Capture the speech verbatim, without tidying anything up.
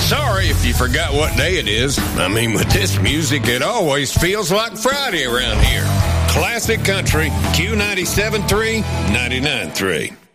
Sorry if you forgot what day it is. I mean, with this music, it always feels like Friday around here. Classic Country, Q ninety-seven point three, ninety-nine point three.